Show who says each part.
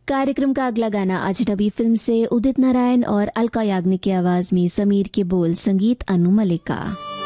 Speaker 1: कार्यक्रम का अगला गाना अजनबी फिल्म से उदित नारायण और अलका याग्निक की आवाज में समीर के बोल, संगीत अनु मलिक का।